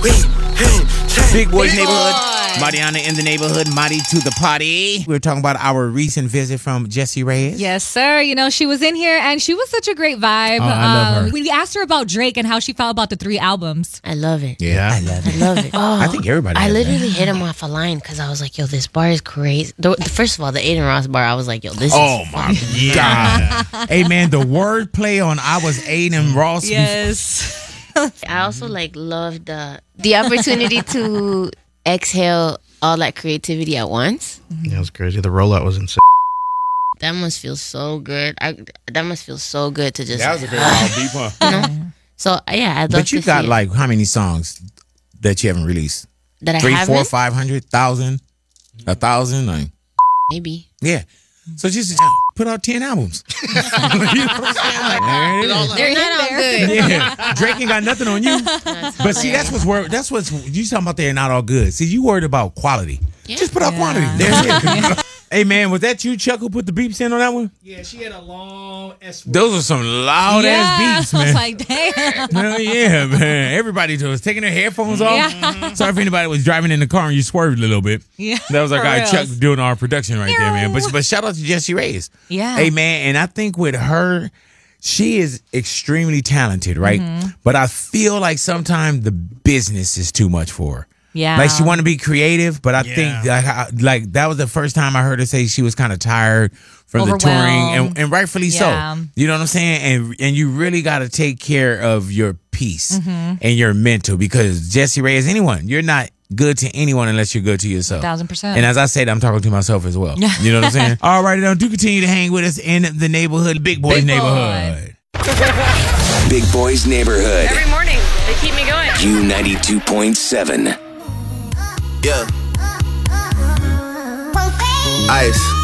Big Boys Neighborhood. Mariana in the neighborhood, Mari to the party. We were talking about our recent visit from Jessie Reyez. Yes, sir. You know, she was in here and she was such a great vibe. Oh, I love her. We asked her about Drake and how she felt about the 3 albums. I love it. Yeah, I love it. I love it. Oh, I think everybody I has literally hit him off a line because I was like, yo, this bar is crazy. First of all, the Aiden Ross bar, I was like, yo, this Oh is my God. Hey man, the wordplay on I was Aiden Ross. Yes. I also loved the opportunity to exhale all that creativity at once. Yeah, it was crazy. The rollout was insane. That must feel so good. That must feel so good to just. That was a great wild deep, huh? You know? So yeah, I'd love But you to got see like how many songs that you haven't released? that I 3, 4, haven't. 500, 1,000, 1,000. Like, Maybe. yeah. So just put out 10 albums. You know what I'm saying? Like, there it is. They're not all good. Yeah, Drake ain't got nothing on you. But see, that's what's you talking about. They're not all good. See, you worried about quality. Yeah. Just put out quantity. There's it. Hey man, was that you, Chuck, who put the beeps in on that one? Yeah, she had a long S. Those are some loud ass beeps, I man. was like, damn. Hell yeah, man. Everybody was taking their headphones off. Yeah. Sorry if anybody was driving in the car and you swerved a little bit. Yeah, That was our for guy reals. Chuck doing our production right there, man. But shout out to Jessie Reyez. Yeah. Hey man, and I think with her, she is extremely talented, right? Mm-hmm. But I feel like sometimes the business is too much for her. Yeah. Like she want to be creative, but I think like that was the first time I heard her say she was kind of tired from the touring, Overwhelmed. and rightfully Yeah. so. You know what I'm saying? And you really got to take care of your peace Mm-hmm. and your mental, because Jessie Reyez, anyone, you're not good to anyone unless you're good to yourself. 1000%. And as I said, I'm talking to myself as well. You know what I'm saying? All right, now do continue to hang with us in the neighborhood, Big Boys Big Boy. Neighborhood. Big Boys Neighborhood. Every morning, they keep me going. Q92.7. Yeah. Ice.